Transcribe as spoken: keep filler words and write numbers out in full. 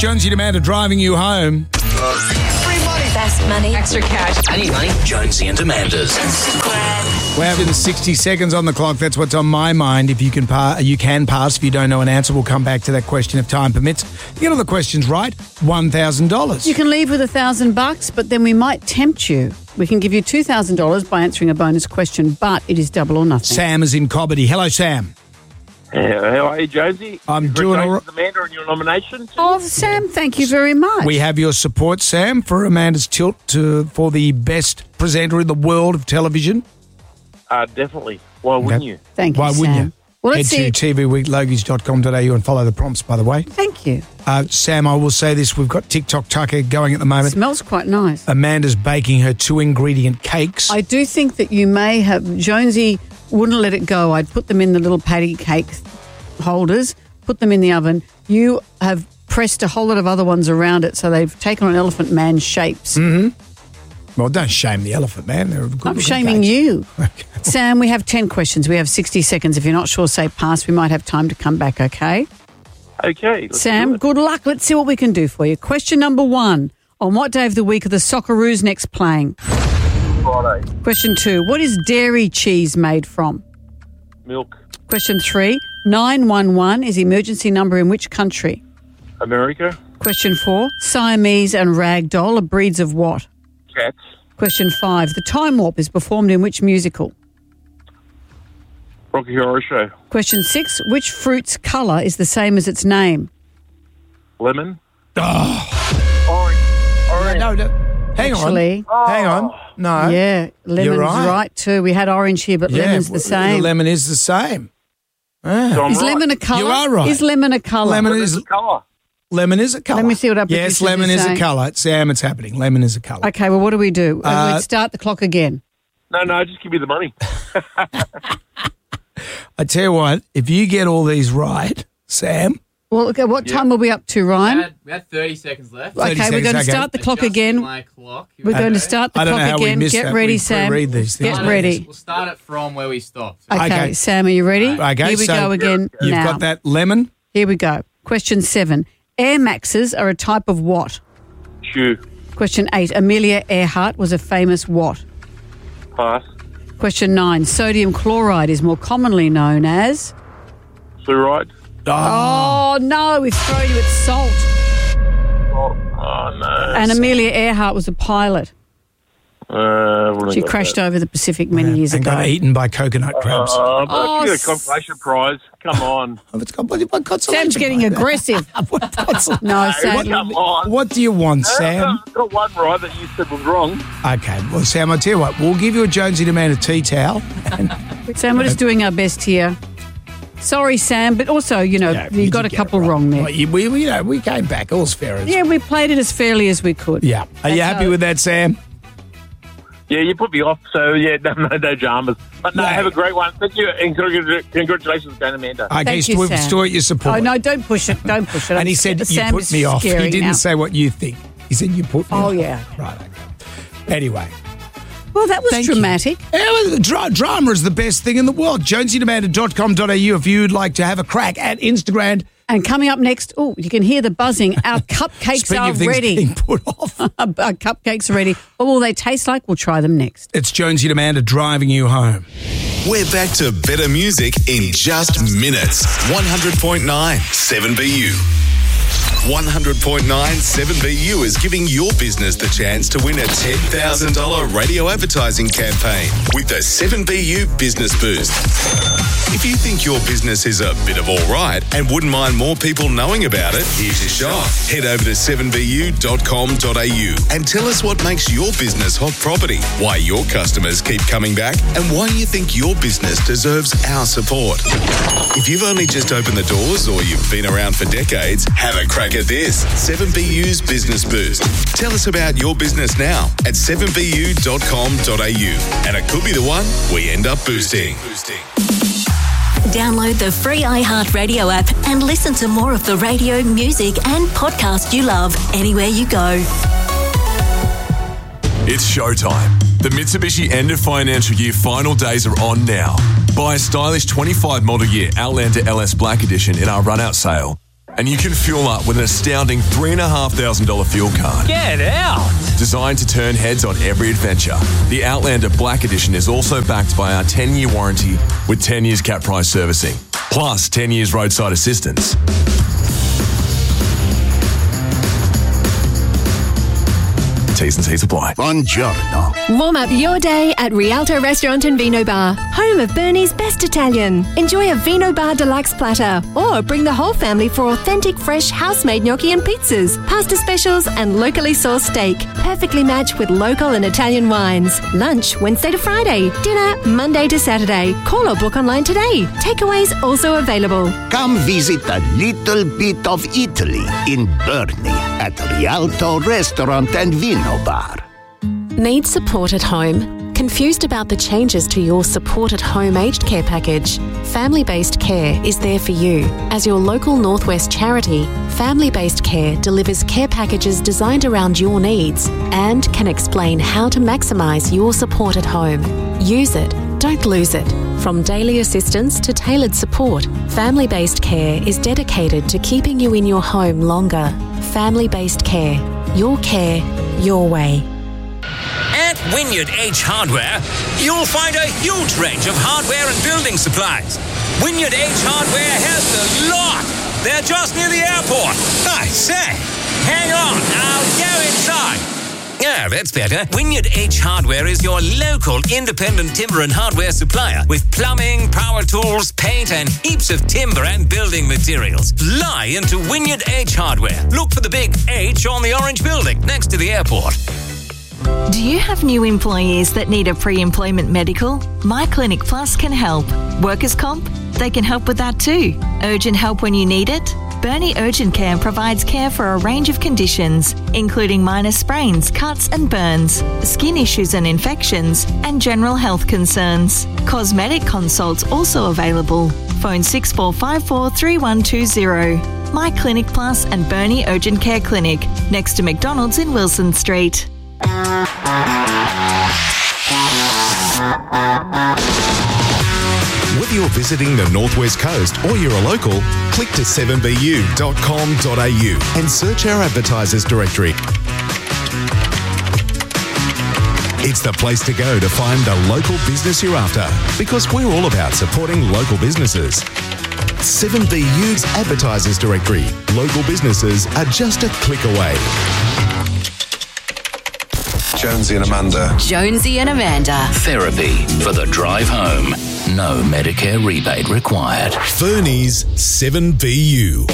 Jonesy and Amanda driving you home. Free money. Best money. Extra cash. I need money. Jonesy and Amanda's. Instagram. We're having sixty seconds on the clock. That's what's on my mind. If you can, pa- you can pass. If you don't know an answer, we'll come back to that question if time permits. You get all the questions right, one thousand dollars. You can leave with a thousand bucks, but then we might tempt you. We can give you two thousand dollars by answering a bonus question, but it is double or nothing. Sam is in Cobbity. Hello, Sam. Yeah, how are you, Jonesy? I'm doing all right. Amanda on your nomination. Oh, Sam, thank you very much. We have your support, Sam, for Amanda's tilt to for the best presenter in the world of television. Uh, definitely. Why wouldn't Okay. you? Thank you, Why Sam. wouldn't you? Well, Head let's to see. t v week logies dot com dot a u and follow the prompts, by the way. Thank you. Uh, Sam, I will say this. We've got TikTok Tucker going at the moment. Smells quite nice. Amanda's baking her two-ingredient cakes. I do think that you may have, Jonesy wouldn't let it go. I'd put them in the little patty cake holders, put them in the oven. You have pressed a whole lot of other ones around it, so they've taken on Elephant Man shapes. Mm-hmm. Well, don't shame the elephant, man. They're good I'm looking shaming cakes. you. Okay. Sam, we have ten questions. We have sixty seconds. If you're not sure, say pass. We might have time to come back, okay? Okay. let's do Sam, it. good luck. Let's see what we can do for you. Question number one. On what day of the week are the Socceroos next playing? Friday. Question two. What is dairy cheese made from? Milk. Question three. nine one one is the emergency number in which country? America. Question four. Siamese and ragdoll are breeds of what? Cats. Question five. The Time Warp is performed in which musical? Rocky Horror Show. Question six. Which fruit's colour is the same as its name? Lemon. Oh. Orange. Orange. No, no. Hang Actually, on. Hang on. No. Yeah, lemon's right. right. too. We had orange here, but Yeah, lemon's the w- same. The lemon is the same. Ah. So I'm is right. lemon a colour? You are right. Is lemon a colour? Lemon Lemon is is colour. lemon is a colour. Let me see what our Yes, producers lemon are is a saying. colour. Sam, it's happening. Lemon is a colour. Okay, well, what do we do? Uh, Uh, we'd start the clock again. No, no, just give me the money. I tell you what, if you get all these right, Sam. Well, okay, what Yeah. time are we up to, We Ryan? had, we had thirty seconds left. thirty Okay, we're seconds, going to okay. start the clock Adjusting again. my clock. You We're ready? going to start the I don't know clock how we again. missed Get that. ready, We Sam. pre-read these things. Get Start it- ready. We'll start it from where we stopped. Okay, Okay. Sam, are you ready? Okay, Here we so go again You've now. got that lemon. Here we go. Question seven. Air Maxes are a type of what? Shoe. Question eight. Amelia Earhart was a famous what? Pass. Question nine. Sodium chloride is more commonly known as? Fluoride. Oh, no, we've thrown you at salt. Oh, oh no. And Amelia Earhart was a pilot. Uh, what have I She got crashed there? over the Pacific many years and ago. got eaten by coconut crabs. Uh, but Oh, she got a s- consolation prize. Come on. Oh, it's got bloody what consolation Sam's getting prize? aggressive. What consol- No, Hey, Sam. come on. What do you want, Sam? I got one right that you said was wrong. Okay, well, Sam, I'll tell you what. We'll give you a Jonesy and Amanda tea towel. And Sam, we're just doing our best here. Sorry, Sam, but also, you know, Yeah, you got a did get it couple right. wrong there. Well, you- we, we, you know, we came back. All's fair. as- Yeah, we played it as fairly as we could. Yeah. Are you That's happy how- with that, Sam? Yeah, you put me off, so yeah, no, no, no dramas. But no, Yeah. have a great one. Thank you, and congra- congratulations, Dan Amanda. Okay, Thank you, Stuart, Sam. Stuart, your support. Oh, no, don't push it. Don't push it. And he said, you Sam put is me off. He scary didn't now. say what you think. He said, you put me Oh, off. yeah. Right, okay. Anyway. Well, that was Thank you. dramatic. Yeah, well, dra- drama is the best thing in the world. jonesy and amanda dot com dot a u if you'd like to have a crack at Instagram. And coming up next, oh, you can hear the buzzing. Our cupcakes Speaking are of things ready. being put off. Our cupcakes are ready. What will they taste like? We'll try them next. It's Jonesy and Amanda driving you home. We're back to better music in just minutes. one hundred point nine seven B U. one hundred point nine seven B U is giving your business the chance to win a ten thousand dollars radio advertising campaign with the seven B U Business Boost. If you think your business is a bit of all right and wouldn't mind more people knowing about it, here's your shot. Head over to seven B U dot com dot a u and tell us what makes your business hot property, why your customers keep coming back, and why you think your business deserves our support. If you've only just opened the doors or you've been around for decades, have a crack at this. seven B U's Business Boost. Tell us about your business now at seven B U dot com dot a u, and it could be the one we end up boosting. Download the free iHeartRadio app and listen to more of the radio, music and podcast you love anywhere you go. It's showtime. The Mitsubishi end of financial year final days are on now. Buy a stylish twenty-five model year Outlander L S Black Edition in our run-out sale. and you can fuel up with an astounding three thousand five hundred dollars fuel card. Get out! Designed to turn heads on every adventure, the Outlander Black Edition is also backed by our ten-year warranty with ten years cap price servicing, plus ten years roadside assistance. T's and C's apply. Buongiorno. Warm up your day at Rialto Restaurant and Vino Bar, home of Bernie's best Italian. Enjoy a Vino Bar Deluxe platter or bring the whole family for authentic fresh house-made gnocchi and pizzas, pasta specials and locally sourced steak, perfectly matched with local and Italian wines. Lunch Wednesday to Friday, dinner Monday to Saturday. Call or book online today. Takeaways also available. Come visit a little bit of Italy in Bernie at Rialto Restaurant and Vino Bar. Need support at home? Confused about the changes to your Support at Home aged care package? Family Based Care is there for you. As your local Northwest charity, Family Based Care delivers care packages designed around your needs and can explain how to maximise your support at home. Use it, don't lose it. From daily assistance to tailored support, Family Based Care is dedicated to keeping you in your home longer. Family Based Care. Your care, your way. At Wynyard H Hardware, you'll find a huge range of hardware and building supplies. Wynyard H Hardware has the lot. They're just near the airport. I say, hang on, I'll go inside. Yeah, that's better. Wynyard H Hardware is your local independent timber and hardware supplier with plumbing, power tools, paint and heaps of timber and building materials. Fly into Wynyard H Hardware. Look for the big H on the orange building next to the airport. Do you have new employees that need a pre-employment medical? My Clinic Plus can help. Workers' comp? They can help with that too. Urgent help when you need it? Bernie Urgent Care provides care for a range of conditions, including minor sprains, cuts and burns, skin issues and infections, and general health concerns. Cosmetic consults also available. Phone six four five four, three one two zero. My Clinic Plus and Bernie Urgent Care Clinic, next to McDonald's in Wilson Street. Whether you're visiting the Northwest Coast or you're a local, click to seven b u dot com dot a u and search our advertisers directory. It's the place to go to find the local business you're after, because we're all about supporting local businesses. seven B U's advertisers directory. Local businesses are just a click away. Jonesy and Amanda. Jonesy and Amanda. Therapy for the drive home. No Medicare rebate required. Fernie's seven B U.